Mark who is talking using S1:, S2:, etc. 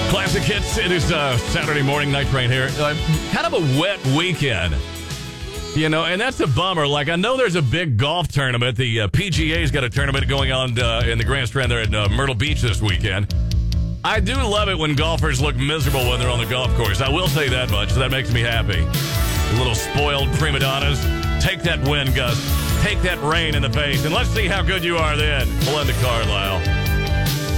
S1: Classic hits. It is Saturday morning, Night Train here. Kind of a wet weekend, you know, and that's a bummer. Like, I know there's a big golf tournament. The PGA's got a tournament going on in the Grand Strand there at Myrtle Beach this weekend. I do love it when golfers look miserable when they're on the golf course. I will say that much. That makes me happy. Little spoiled prima donnas. Take that wind, Gus. Take that rain in the face, and let's see how good you are then. Belinda Carlisle.